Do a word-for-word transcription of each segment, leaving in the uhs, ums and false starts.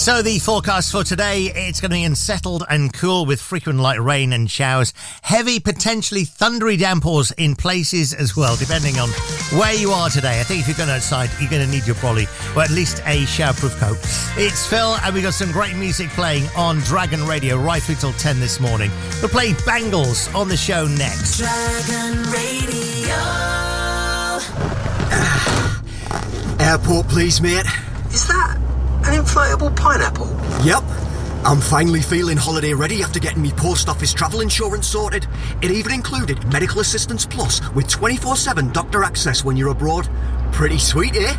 So the forecast for today, it's going to be unsettled and cool with frequent light rain and showers. Heavy, potentially thundery downpours in places as well, depending on where you are today. I think if you're going outside, you're going to need your brolly, or at least a showerproof coat. It's Phil, and we got some great music playing on Dragon Radio right through till ten this morning. We'll play Bangles on the show next. Dragon Radio. Airport, please, mate. Is that an inflatable pineapple? Yep. I'm finally feeling holiday ready after getting me post office travel insurance sorted. It even included Medical Assistance Plus with twenty-four seven doctor access when you're abroad. Pretty sweet, eh?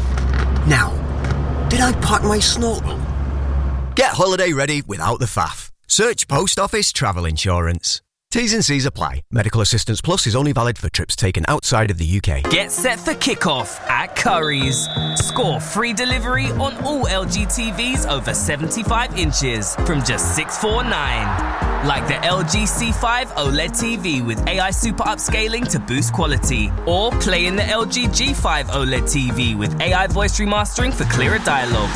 Now, did I pack my snorkel? Get holiday ready without the faff. Search Post Office Travel Insurance. T's and C's apply. Medical Assistance Plus is only valid for trips taken outside of the U K. Get set for kickoff at Currys. Score free delivery on all L G T Vs over seventy-five inches from just six hundred forty-nine dollars. Like the L G C five OLED T V with A I super upscaling to boost quality. Or play in the L G G five OLED T V with A I voice remastering for clearer dialogue.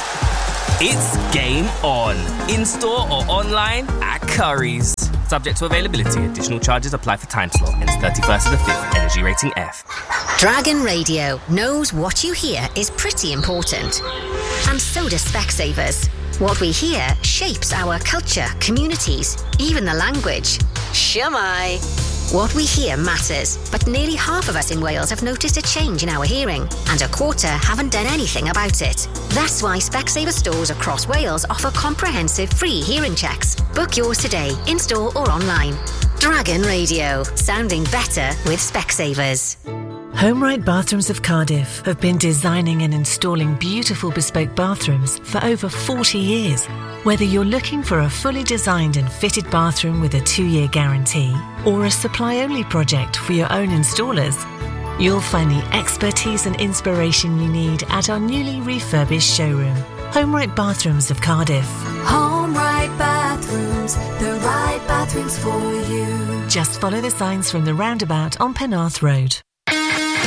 It's game on. In-store or online at Currys. Subject to availability. Additional charges apply for time slot. Ends thirty-first of the fifth. Energy rating F. Dragon Radio knows what you hear is pretty important. And so does Specsavers. What we hear shapes our culture, communities, even the language. Shumai. What we hear matters, but nearly half of us in Wales have noticed a change in our hearing, and a quarter haven't done anything about it. That's why Specsaver stores across Wales offer comprehensive free hearing checks. Book yours today, in-store or online. Dragon Radio, sounding better with Specsavers. HomeRight Bathrooms of Cardiff have been designing and installing beautiful bespoke bathrooms for over forty years. Whether you're looking for a fully designed and fitted bathroom with a two-year guarantee or a supply-only project for your own installers, you'll find the expertise and inspiration you need at our newly refurbished showroom, HomeRight Bathrooms of Cardiff. HomeRight Bathrooms, the right bathrooms for you. Just follow the signs from the roundabout on Penarth Road.